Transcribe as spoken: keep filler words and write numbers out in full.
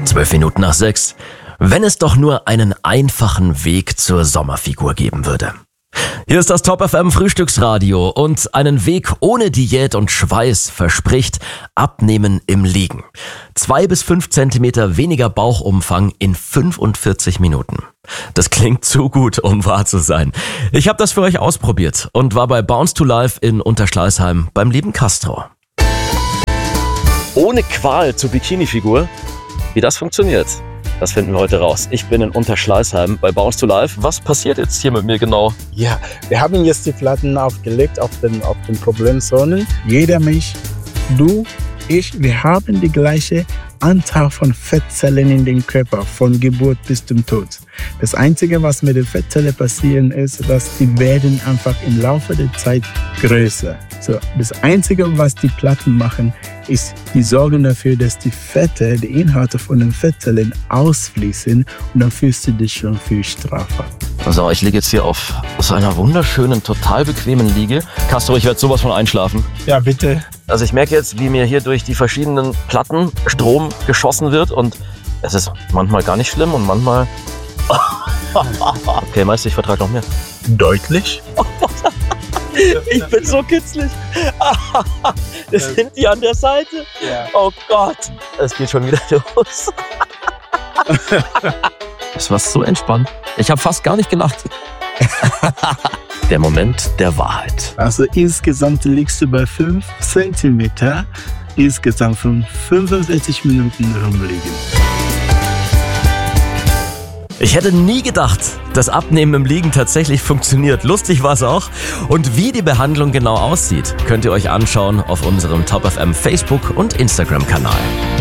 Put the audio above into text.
Zwölf Minuten nach sechs. Wenn es doch nur einen einfachen Weg zur Sommerfigur geben würde. Hier ist das Top F M Frühstücksradio und einen Weg ohne Diät und Schweiß verspricht Abnehmen im Liegen. Zwei bis fünf Zentimeter weniger Bauchumfang in fünfundvierzig Minuten. Das klingt zu gut, um wahr zu sein. Ich habe das für euch ausprobiert und war bei Bounce to Life in Unterschleißheim beim lieben Castro. Ohne Qual zur Bikini-Figur. Wie das funktioniert, das finden wir heute raus. Ich bin in Unterschleißheim bei Bounce to Life. Was passiert jetzt hier mit mir genau? Ja, wir haben jetzt die Platten aufgelegt auf den, auf den Problemzonen. Jeder Mensch, du, ich, wir haben die gleiche Anzahl von Fettzellen in den Körper, von Geburt bis zum Tod. Das Einzige, was mit den Fettzellen passieren, ist, dass die werden einfach im Laufe der Zeit größer. So, das Einzige, was die Platten machen, ist, die sorgen dafür, dass die Fette, die Inhalte von den Fettzellen ausfließen und dann fühlst du dich schon viel straffer. So, ich liege jetzt hier auf so einer wunderschönen, total bequemen Liege. Castro, ich werde sowas von einschlafen. Ja, bitte. Also ich merke jetzt, wie mir hier durch die verschiedenen Platten Strom geschossen wird und es ist manchmal gar nicht schlimm und manchmal... Okay, Meister, ich vertrage noch mehr. Deutlich? Ich bin so kitzlig. Das sind die an der Seite. Oh Gott. Es geht schon wieder los. Das war so entspannt. Ich habe fast gar nicht gelacht. Der Moment der Wahrheit. Also insgesamt liegst du bei fünf Zentimeter. Insgesamt von fünfundvierzig Minuten rumliegen. Ich hätte nie gedacht, dass Abnehmen im Liegen tatsächlich funktioniert. Lustig war es auch. Und wie die Behandlung genau aussieht, könnt ihr euch anschauen auf unserem Top F M Facebook- und Instagram-Kanal.